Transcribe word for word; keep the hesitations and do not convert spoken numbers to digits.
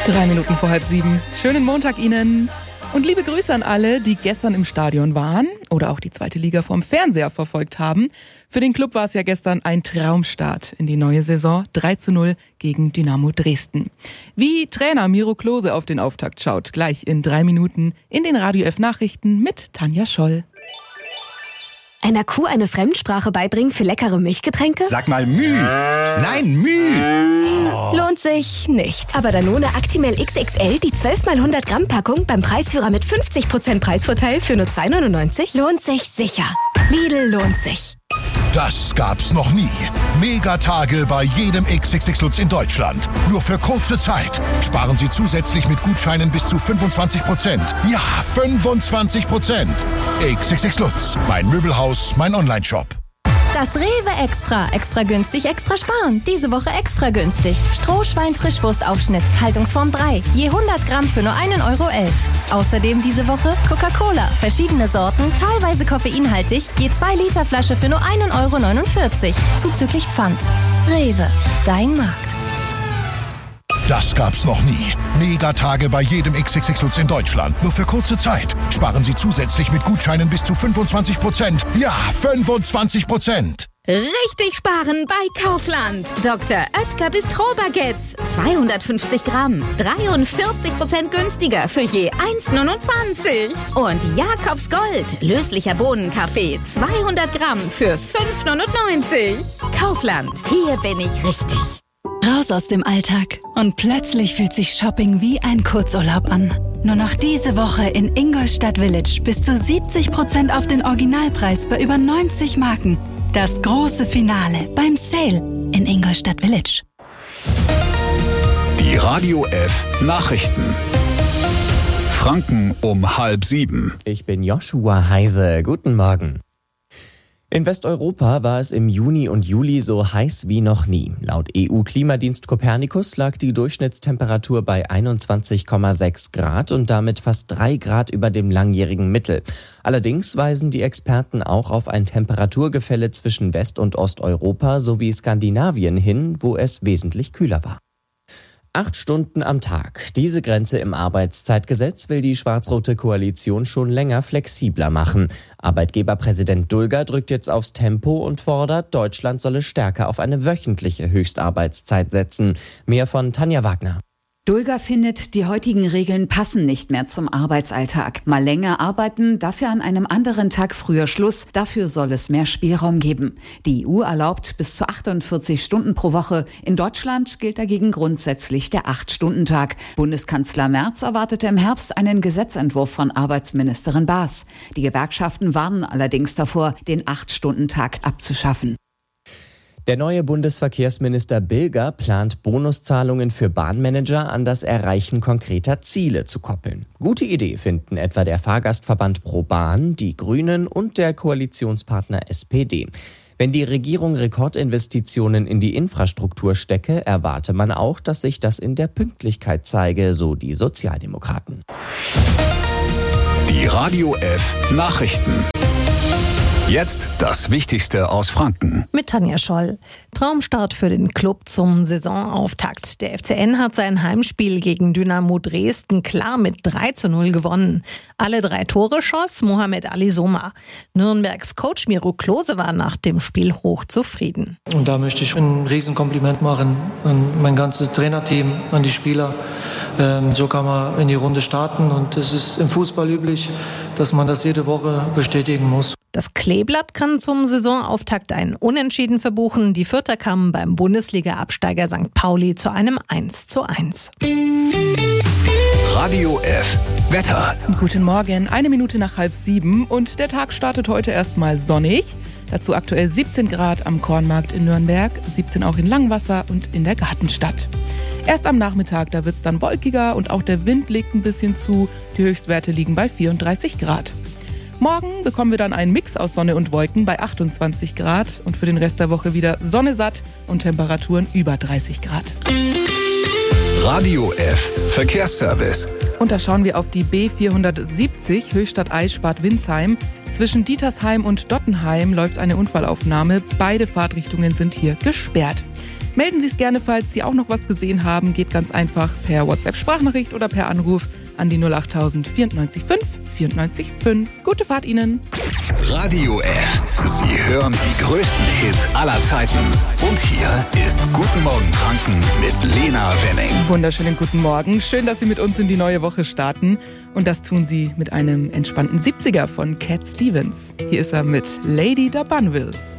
Drei Minuten vor halb sieben. Schönen Montag Ihnen. Und liebe Grüße an alle, die gestern im Stadion waren oder auch die zweite Liga vom Fernseher verfolgt haben. Für den Club war es ja gestern ein Traumstart in die neue Saison. drei zu null gegen Dynamo Dresden. Wie Trainer Miro Klose auf den Auftakt schaut, gleich in drei Minuten in den Radio F Nachrichten mit Tanja Scholl. Einer Kuh eine Fremdsprache beibringen für leckere Milchgetränke? Sag mal Müh. Nein, Müh. Oh. Lohnt sich nicht. Aber Danone Actimel X X L, die zwölf mal hundert Gramm Packung beim Preisführer mit fünfzig Prozent Preisvorteil für nur zwei neunundneunzig, lohnt sich sicher. Lidl lohnt sich. Das gab's noch nie. Megatage bei jedem X X X Lutz in Deutschland. Nur für kurze Zeit. Sparen Sie zusätzlich mit Gutscheinen bis zu fünfundzwanzig Prozent. Ja, fünfundzwanzig Prozent. X X X Lutz. Mein Möbelhaus, mein Onlineshop. Das Rewe Extra. Extra günstig, extra sparen. Diese Woche extra günstig. Strohschwein-Frischwurstaufschnitt. Haltungsform drei. Je hundert Gramm für nur einen Euro elf. Außerdem diese Woche Coca-Cola. Verschiedene Sorten, teilweise koffeinhaltig. Je zwei Liter Flasche für nur einen Euro neunundvierzig. Zuzüglich Pfand. Rewe. Dein Markt. Das gab's noch nie. Megatage bei jedem X X X Lutz in Deutschland. Nur für kurze Zeit. Sparen Sie zusätzlich mit Gutscheinen bis zu fünfundzwanzig Prozent. Ja, fünfundzwanzig Prozent. Richtig sparen bei Kaufland. Doktor Oetker Bistro-Baguettes. zweihundertfünfzig Gramm. dreiundvierzig Prozent günstiger für je eins neunundzwanzig. Und Jakobs Gold. Löslicher Bohnenkaffee. zweihundert Gramm für fünf neunundneunzig. Kaufland. Hier bin ich richtig. Raus aus dem Alltag. Und plötzlich fühlt sich Shopping wie ein Kurzurlaub an. Nur noch diese Woche in Ingolstadt Village bis zu siebzig Prozent auf den Originalpreis bei über neunzig Marken. Das große Finale beim Sale in Ingolstadt Village. Die Radio F Nachrichten. Franken um halb sieben. Ich bin Joshua Heise. Guten Morgen. In Westeuropa war es im Juni und Juli so heiß wie noch nie. Laut E U-Klimadienst Copernicus lag die Durchschnittstemperatur bei einundzwanzig Komma sechs Grad und damit fast drei Grad über dem langjährigen Mittel. Allerdings weisen die Experten auch auf ein Temperaturgefälle zwischen West- und Osteuropa sowie Skandinavien hin, wo es wesentlich kühler war. Acht Stunden am Tag. Diese Grenze im Arbeitszeitgesetz will die schwarz-rote Koalition schon länger flexibler machen. Arbeitgeberpräsident Dulger drückt jetzt aufs Tempo und fordert, Deutschland solle stärker auf eine wöchentliche Höchstarbeitszeit setzen. Mehr von Tanja Wagner. Dulger findet, die heutigen Regeln passen nicht mehr zum Arbeitsalltag. Mal länger arbeiten, dafür an einem anderen Tag früher Schluss. Dafür soll es mehr Spielraum geben. Die E U erlaubt bis zu achtundvierzig Stunden pro Woche. In Deutschland gilt dagegen grundsätzlich der acht-Stunden-Tag. Bundeskanzler Merz erwartete im Herbst einen Gesetzentwurf von Arbeitsministerin Baas. Die Gewerkschaften warnen allerdings davor, den acht-Stunden-Tag abzuschaffen. Der neue Bundesverkehrsminister Bilger plant, Bonuszahlungen für Bahnmanager an das Erreichen konkreter Ziele zu koppeln. Gute Idee finden etwa der Fahrgastverband Pro Bahn, die Grünen und der Koalitionspartner S P D. Wenn die Regierung Rekordinvestitionen in die Infrastruktur stecke, erwarte man auch, dass sich das in der Pünktlichkeit zeige, so die Sozialdemokraten. Die Radio F Nachrichten. Jetzt das Wichtigste aus Franken. Mit Tanja Scholl. Traumstart für den Club zum Saisonauftakt. Der F C N hat sein Heimspiel gegen Dynamo Dresden klar mit drei zu null gewonnen. Alle drei Tore schoss Mohamed Ali Soma. Nürnbergs Coach Miro Klose war nach dem Spiel hochzufrieden. Und da möchte ich ein Riesenkompliment machen an mein ganzes Trainerteam, an die Spieler. Ähm, so kann man in die Runde starten und es ist im Fußball üblich, dass man das jede Woche bestätigen muss. Das Kleeblatt kann zum Saisonauftakt ein Unentschieden verbuchen. Die Fürther kamen beim Bundesliga-Absteiger Sankt Pauli zu einem eins zu eins. Radio F Wetter. Guten Morgen, eine Minute nach halb sieben und der Tag startet heute erstmal sonnig. Dazu aktuell siebzehn Grad am Kornmarkt in Nürnberg, siebzehn auch in Langwasser und in der Gartenstadt. Erst am Nachmittag, da wird es dann wolkiger und auch der Wind legt ein bisschen zu. Die Höchstwerte liegen bei vierunddreißig Grad. Morgen bekommen wir dann einen Mix aus Sonne und Wolken bei achtundzwanzig Grad und für den Rest der Woche wieder Sonne satt und Temperaturen über dreißig Grad. Radio F Verkehrsservice. Und da schauen wir auf die B vierhundertsiebzig Höchstadt-Eichsbad Windsheim. Zwischen Dietersheim und Dottenheim läuft eine Unfallaufnahme. Beide Fahrtrichtungen sind hier gesperrt. Melden Sie es gerne, falls Sie auch noch was gesehen haben. Geht ganz einfach per WhatsApp-Sprachnachricht oder per Anruf an die null acht tausend vierundneunzig fünf vierundneunzig fünf. Gute Fahrt Ihnen. Radio F. Sie hören die größten Hits aller Zeiten. Und hier ist Guten Morgen Franken mit Lena Wenning. Wunderschönen guten Morgen. Schön, dass Sie mit uns in die neue Woche starten. Und das tun Sie mit einem entspannten siebziger von Cat Stevens. Hier ist er mit Lady da Banville.